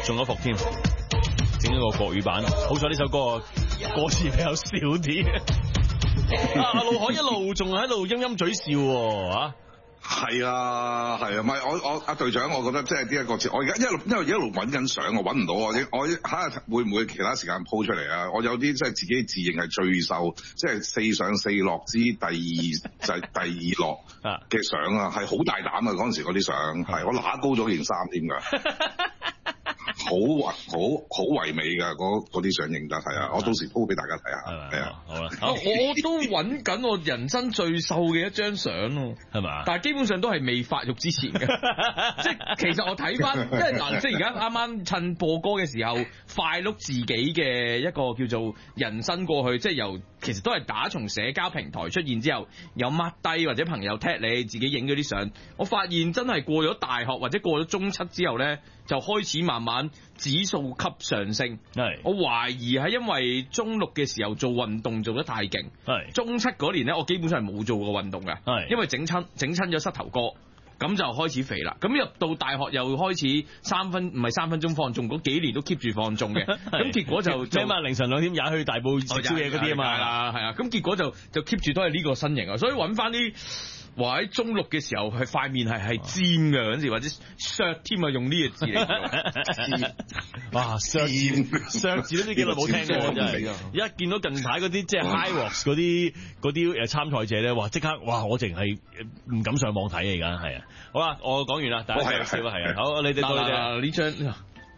中咗伏添，整咗個國語版。好彩呢首歌歌詞比較少啲。阿盧海一路仲喺度陰陰嘴笑喎，啊！ 係啊，唔係我阿隊長，我覺得即係呢一個節，我而家因為一路揾緊相，我揾唔到，我睇下會唔會其他時間鋪出嚟啊？我有啲即係自己自認係最瘦，即係4上4落之第二就係第二落嘅相啊，係好大膽啊！嗰陣時嗰啲相係我揦高咗件衫添㗎。好唯美㗎，嗰啲相影得係啊！我到時鋪俾大家睇下，係啊， 好啦， 我都揾緊我人生最瘦嘅一張相喎， 係嘛？ 但係基本上都係未發育之前嘅，即係其實我睇翻，因為嗱，即係而家啱啱趁播歌嘅時候，快碌自己嘅一個叫做人生過去，即係其實都係打從社交平台出現之後，有 mark 低或者朋友 tag 你，自己影咗啲相，我發現真係過咗大學或者過咗中七之後咧，就開始慢慢指數級上升。係，我懷疑係因為中六嘅時候做運動做得太勁，係中七嗰年咧，我基本上係冇做過運動嘅，係因為整親咗膝頭哥。咁就開始肥啦，咁入到大學又開始3分鐘放縱，嗰幾年都 keep 住放縱嘅，咁結果就咩嘛凌晨2點也去大埔食宵夜嗰啲啊嘛，係啊，咁結果就 keep 住都係呢個身形啊，所以揾翻啲話喺中六嘅時候係塊面係尖嘅嗰陣時，或者削添啊，用呢個字嚟，哇削字都呢幾耐冇聽過真係，一見到近排嗰啲即係 High Rocks 嗰啲參賽者咧，哇即刻哇我淨係唔敢上網睇而家係啊。好啦，我講完啦，大家繼續笑係啊。好，你哋到你哋呢張，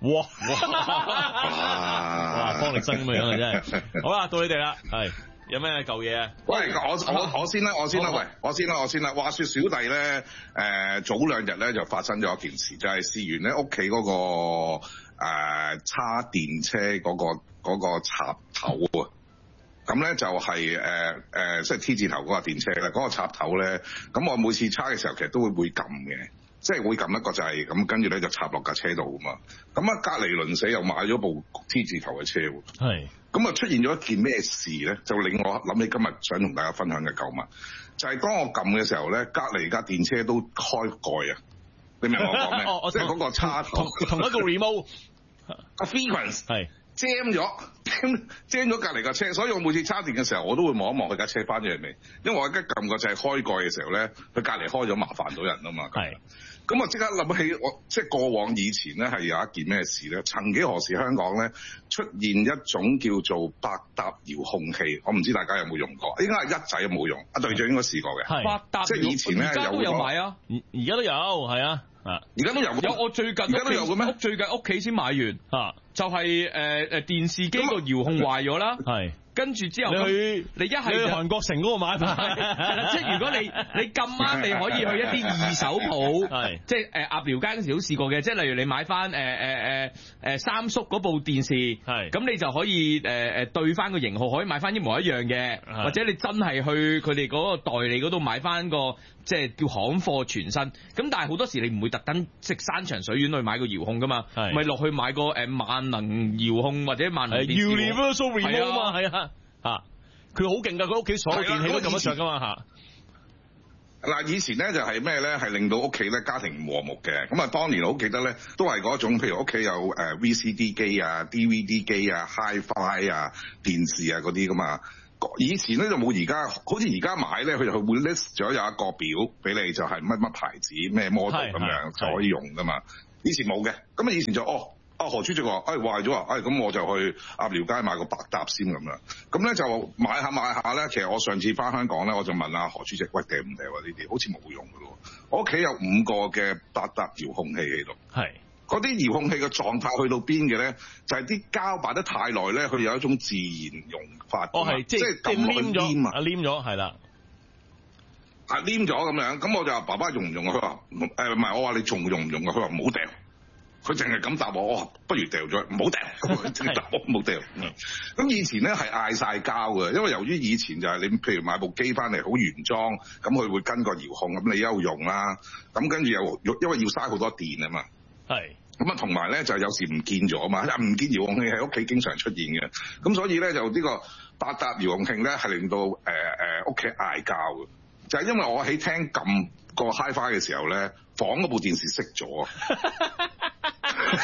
哇，方力申咁嘅樣啊，真係。好啦，到你哋啦，係有咩舊嘢啊？ 喂，我先啦。話說小弟咧，早2日咧就發生咗一件事，就係試完咧屋企嗰個叉電車嗰個插頭啊。咁咧就係即係 T 字頭嗰個電車咧，嗰個插頭咧，咁我每次叉嘅時候其實都會撳嘅，即係會撳一個掣，咁跟住咧就插落架車度啊嘛。咁啊隔離鄰舍又買咗部 T 字頭嘅車喎，係。咁啊出現咗一件咩事咧？就令我諗起今日想同大家分享嘅舊物，就係當我撳嘅時候咧，隔離架電車都開蓋啊！你明我講咩？即係嗰個叉頭同一個 remote 個 frequency 係。 jam 咗隔離架車，所以我每次叉電嘅時候，我都會望一望佢架車翻咗嚟未，因為我一撳個掣開蓋嘅時候咧，佢隔離開咗麻煩到人啊嘛。係，咁我即刻諗起我即係過往以前咧係有一件咩事咧？曾幾何時香港咧出現一種叫做百搭遙控器，我唔知大家有冇用過？應該係一仔有冇用？阿隊長應該試過嘅。百搭即係以前咧都有買啊， 而家都有係啊。 而家都有， 我最近而家都有嘅咩？最近屋企先買完，就係電視機個遙控壞咗啦，係。跟住之後你一係去韓國城嗰個買牌，即係如果你咁啱你可以去一啲二手鋪，係即係鴨寮街嗰時都試過嘅，即係例如你買翻三叔嗰部電視，係咁你就可以對翻個型號，可以買翻一模一樣嘅，或者你真係去佢哋嗰個代理嗰度買翻個即係叫行貨全新。咁但係好多時你唔會特登即山長水遠去買個遙控噶嘛，咪落去買個萬能遙控或者萬能電視 Universal Remote 啊嘛，係啊。佢好勁噶，佢屋企所有電器都撳得上噶嘛吓。嗱，以前咧就係咩咧？係令到屋企咧家庭唔和睦嘅。咁啊，當年我好記得咧，都係嗰種，譬如屋企有VCD 機啊、DVD 機啊、Hi-Fi 啊、電視啊嗰啲噶嘛。以前咧就冇而家，好似而家買咧，佢就會 list 咗有一個表俾你，就係乜乜牌子、咩 model 咁樣就可以用噶嘛。以前冇嘅，咁啊以前就何主席話，壞咗啊，咁我就去鴨寮街買個百搭先咁樣。咁咧就買下咧。其實我上次翻香港咧，我就問阿何主席，喂，掉唔掉啊？呢啲好似冇用噶咯。我屋企有5個嘅百搭遙控器喺度，係嗰啲遙控器嘅狀態去到邊嘅咧？就係啲膠擺得太耐咧，佢有一種自然溶法。係即係撳落去黏啊，黏咗係啦，黏咗咁樣。咁我就話爸爸用唔用啊？佢話唔係，我話你仲用唔用啊？佢話唔好掉。佢淨係咁答我，不如掉咗，唔好掉。佢淨係答我唔好掉。咁以前咧係嗌晒交嘅，因為由於以前就係你譬如買部機翻嚟好原裝，咁佢會跟個遙控，咁你一路用啦。咁跟住又因為要嘥好多電啊嘛。係。咁啊，同埋咧就有時唔見咗嘛，唔見遙控器喺屋企經常出現嘅。咁所以咧就呢個百搭遙控器咧係令到屋企嗌交嘅，就係因為我喺廳撳個 Hi-Fi 嘅時候咧，房嗰部電視熄咗。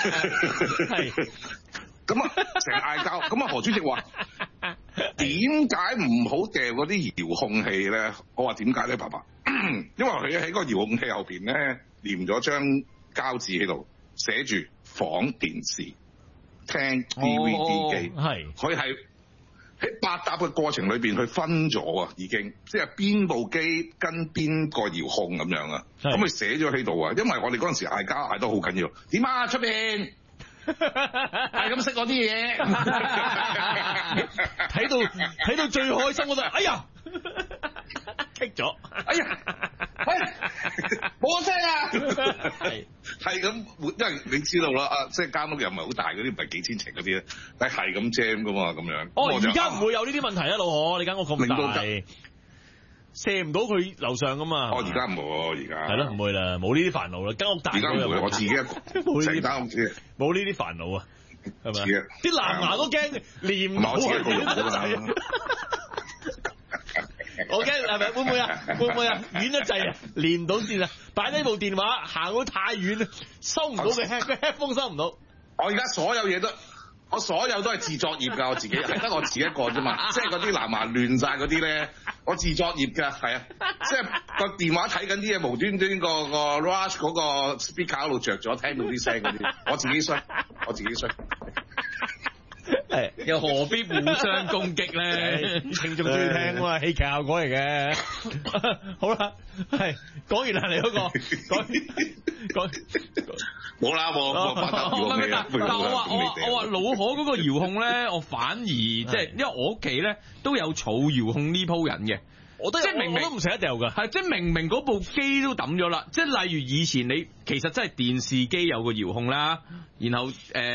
係。咁啊，成日嗌交。咁啊，何主席話點解唔好掉嗰啲遙控器咧？我話點解咧，爸爸？因為佢喺個遙控器後邊咧，黏咗張膠紙喺度，寫住仿電視、聽 DVD 機。係。佢係喺百搭嘅過程裏邊，佢分咗啊，已經即係邊部機跟邊個遙控咁樣啊。咁佢寫咗喺度啊，因為我哋嗰陣時嗌交嗌得好緊要。點啊，出邊？係咁識我啲嘢，睇到最開心嗰度，哎呀，棘咗，哎呀，冇聲啊，係咁，因為你知道啦，即係間屋又唔係好大嗰啲，唔係幾千尺嗰啲咧，但係咁 jam 噶嘛，咁樣。哦，而家唔會有呢啲問題啊，老何，你間屋咁大。射唔到佢樓上噶嘛？而家唔會，而家係咯，唔會啦，冇呢啲煩惱啦。間屋大，而家唔會，我自己一個，成間屋知，冇呢啲煩惱啊，係咪？啲藍牙都驚連唔到啊！我驚係咪？會唔會啊？會唔會啊？遠得滯啊，連唔到線啊！擺低部電話，行到太遠，收唔到嘅 headphone 收唔到。我而家所有嘢都。我所有都係自作業㗎，我自己係得我自己一個啫嘛，即係嗰啲藍牙亂晒嗰啲咧，我自作業㗎，係啊，即係個電話睇緊啲嘢，無端端個 Rush 嗰個 speaker 喺度着咗，聽到啲聲嗰啲，我自己衰。係又何必互相攻擊咧？聽眾都要聽啊嘛，戲劇效果嚟嘅。好啦，係講完啦，你嗰個講冇啦，但我話老何嗰個遙控咧，我反而即係因為我屋企咧都有儲遙控呢鋪人嘅。即係明明都唔捨得掉㗎，係即係明明嗰部機都抌咗啦。即係例如以前你其實真係電視機有個遙控啦，然後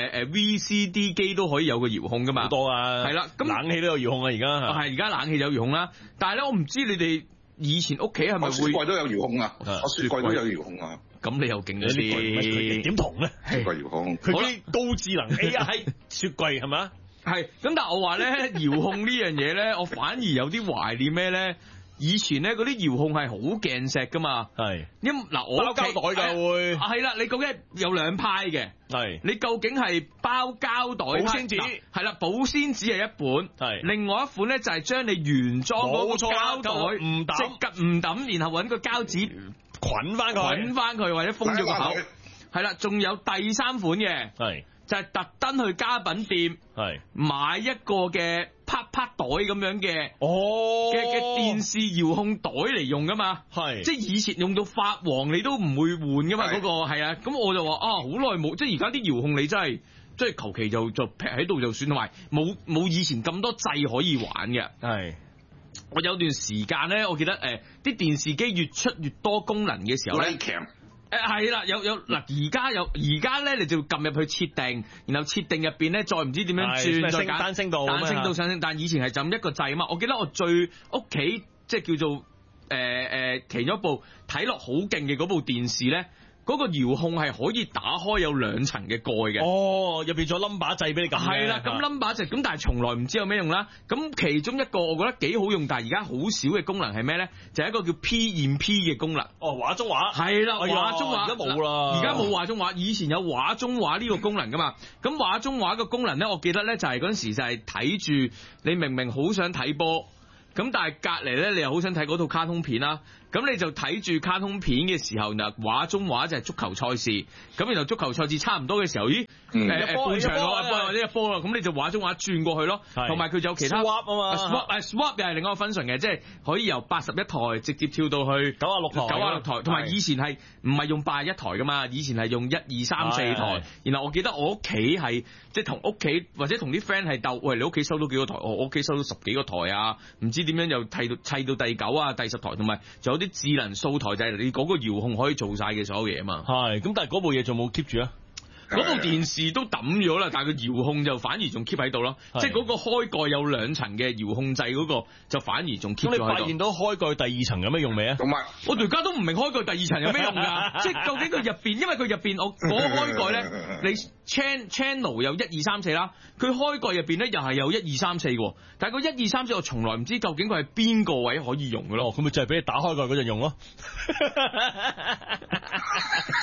VCD 機都可以有個遙控㗎嘛。好多啊，係啦，咁冷氣都有遙控啊，而家係而家冷氣有遙控啦。但係咧，我唔知你哋以前屋企係咪會雪櫃都有遙控啊？我雪櫃都有遙控啊。咁你又勁咗啲，點同咧？雪櫃遙控，佢啲高智能 AI 雪櫃係咪？係咁，但係我話咧遙控呢樣嘢咧，我反而有啲懷念咩咧？以前咧嗰啲遙控係好鏡石噶嘛，係，因嗱我包膠袋㗎會，係啦，你究竟有兩派嘅，係，你究竟係包膠袋保鮮紙，係啦，保鮮紙係一本，係，另外一款咧就係將你原裝嗰個膠袋唔抌，即刻唔抌，然後揾個膠紙捆翻佢，或者封咗個口，係啦，仲有第三款嘅，係。就係特登去家品店，係買一個嘅啪啪袋咁樣嘅，嘅電視遙控袋嚟用噶嘛，係即係以前用到發黃你都唔會換噶嘛，嗰個係啊，咁我就話啊好耐冇，即係而家啲遙控你真係即係求其就劈喺度就算，同埋冇以前咁多掣可以玩嘅，係我有段時間咧，我記得啲電視機越出越多功能嘅時候咧。係啦，有嗱，而家咧，你就撳入去設定，然後設定入邊咧，再唔知點樣轉，再揀單聲道上升。但以前係就咁一個掣啊嘛。我記得我最屋企即係叫做其中一部睇落好勁嘅嗰部電視咧。嗰個遙控係可以打開有兩層嘅蓋嘅，哦，入邊仲有 number 掣俾你撳，係啦，咁 number 掣，咁但係從來唔知有咩用啦。咁其中一個我覺得幾好用，但係而家好少嘅功能係咩咧？就係一個叫 P&P 嘅功能。哦，畫中畫係啦，畫中畫而家冇啦，而家冇畫中畫，以前有畫中畫呢個功能噶嘛。咁畫中畫個功能咧，我記得咧就係嗰陣時就係睇住你明明好想睇波，咁但係隔離咧你又好想睇嗰套卡通片啦。咁你就睇住卡通片嘅時候，嗱畫中畫就係足球賽事，咁然後足球賽事差唔多嘅時候，咦半場或者一波啦，咁你就畫中畫轉過去咯，同埋佢就有其他 swap 啊嘛，swap 又係另外一個 function 嘅，即係可以由81台直接跳到去96台，同埋以前係唔係用81台噶嘛，以前係用1、2、3、4台，然後我記得我屋企係即係同屋企或者同啲 friend 係鬥，喂你屋企收到幾個台？我屋企收到10幾個台啊，唔知點樣又砌到第9啊、第10台，同埋仲有啲智能掃台，就係你嗰個遙控可以做晒嘅所有嘢啊嘛。係，咁但係嗰部嘢仲冇 keep 住啊？嗰部電視都抌咗啦，但係個遙控就反而仲 keep 喺度咯。即係嗰個開蓋有2層嘅遙控掣嗰個就反而仲 keep 咗喺度。咁你發現到開蓋第2層有咩用未啊？同埋我而家都唔明開蓋第2層有咩用㗎？即係究竟佢入邊，因為佢入邊我嗰開蓋咧，你 channel 有1、2、3、4啦，佢開蓋入邊咧又係有1、2、3、4嘅，但係個1、2、3、4我從來唔知究竟佢係邊個位可以用嘅咯。咁咪就係俾你打開蓋嗰陣用咯。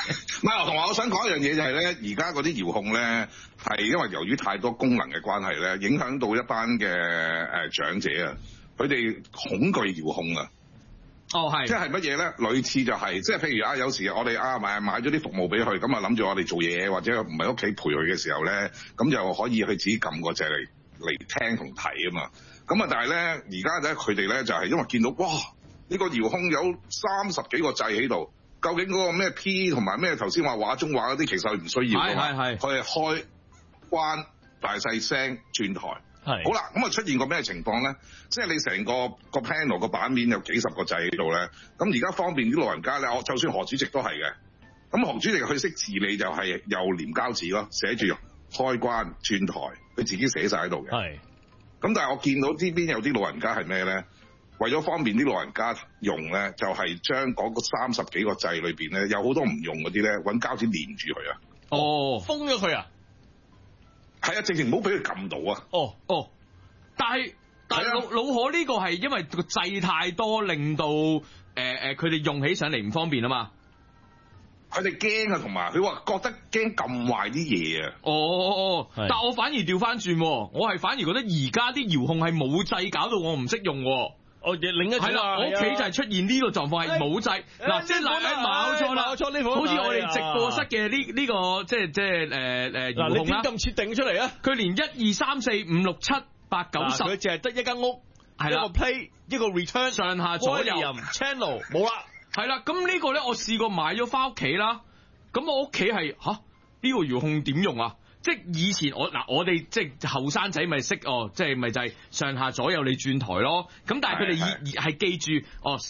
唔係，同埋我想講一樣嘢就係咧，而家嗰啲遙控咧係因為由於太多功能嘅關係咧，影響到一班嘅長者啊，佢哋恐懼遙控啊。 哦，係。即係乜嘢咧？類似就係、即係譬如有時我哋買咗啲服務俾佢，咁諗住我哋做嘢或者唔係屋企陪佢嘅時候咧，咁就可以去自己撳個掣嚟聽同睇啊嘛。咁但係咧，而家咧佢哋咧就係因為見到哇，呢個遙控有30幾個掣喺度，究竟嗰個咩 P 同埋咩頭先話畫中畫嗰啲，其實佢唔需要㗎嘛。係。佢係開關大細聲轉台。係。好啦，咁出現個咩情況咧？即係你成個 panel 個版面有幾十個掣喺度咧，咁而家方便啲老人家咧，就算何主席都係嘅。咁何主席佢識字你就係又黏膠紙咯，寫住開關轉台，佢自己寫晒喺度嘅。係。咁但係我見到呢邊有啲老人家係咩咧？為咗方便啲老人家用咧，就係將嗰個30幾個掣裏邊咧，有好多唔用嗰啲咧，揾膠紙黏住佢啊。 哦，封咗佢啊？ 係啊，直情唔好俾佢撳到啊。 哦，但係老可呢個係因為個掣太多，令到佢哋用起上嚟唔方便啊嘛。 佢哋驚啊，同埋佢話覺得驚撳壞啲嘢啊。 哦，但我反而調翻轉，我係反而覺得而家啲遙控係冇掣，搞到我唔識用。另一係啦，我屋企就係出現呢個狀況係冇掣。嗱，即係冇錯啦，好似我哋直播室嘅呢個即係遙控啦。 你點咁設定出嚟啊？ 佢連1、2、3、4、5、6、7、8、9、10， 佢淨係得一間屋，一個 play，一個 return， 上下左右 channel 冇啦。 係啦，咁呢個咧我試過買咗翻屋企啦。咁我屋企係呢個遙控點用啊？即係以前我哋即係後生仔咪識即係咪就係上下左右你轉台咯。咁但係佢哋係記住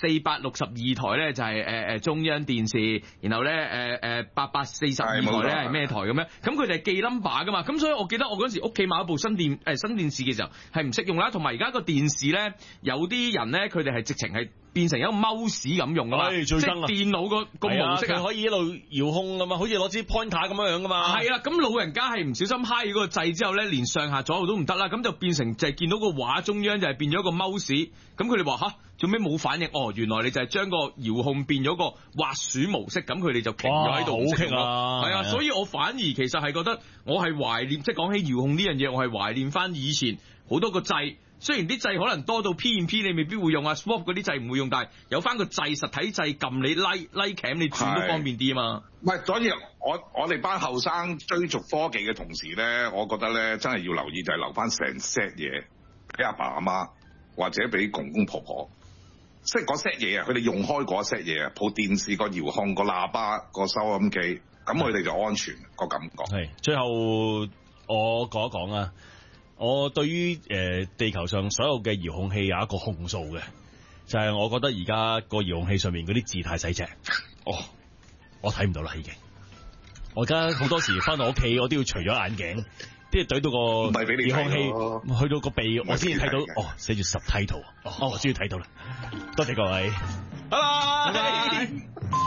462台咧就係中央電視，然後咧842台咧係咩台咁樣。咁佢哋係記 number 噶嘛。咁所以我記得我嗰陣時屋企買一部新電視嘅時候係唔識用啦。同埋而家個電視咧有啲人咧佢哋係直情係變成一個 mouse 咁用噶嘛，即係電腦個模式可以一路遙控噶嘛，好似攞支 pointer 咁樣噶嘛。 係啦，咁老人家係唔小心揩咗個掣之後咧，連上下左右都唔得啦，咁就變成就係見到個畫中央就係變咗個 mouse。咁佢哋話做咩冇反應？原來你就係將個遙控變咗個滑鼠模式，咁佢哋就停咗喺度。好棘啊！係啊，所以我反而其實係覺得我係懷念，即係講起遙控呢樣嘢，我係懷念翻以前好多個掣。雖然啲掣可能多到 P 唔 P 你未必會用，swap 嗰啲掣唔會用，但係有翻個掣實體掣撳你拉鉗你轉都方便啲啊嘛。 唔係，所以我哋班後生追逐科技嘅同時咧，我覺得咧真係要留意就係留翻成 set 嘢俾阿爸阿媽或者俾公公婆婆，即係嗰 set 嘢啊，佢哋用開嗰 set 嘢啊，部電視個遙控個喇叭個收音機，咁佢哋就安全個感覺。 係，最後我講一講啊。我對於地球上所有嘅遙控器有一個控訴嘅，就係我覺得而家個遙控器上面嗰啲字太細隻，我睇唔到啦已經。我而家好多時翻到屋企，我都要除咗眼鏡，即係懟到個遙控器去到個鼻，我先至睇到寫住subtitle，我先至睇到啦。多謝各位，拜拜。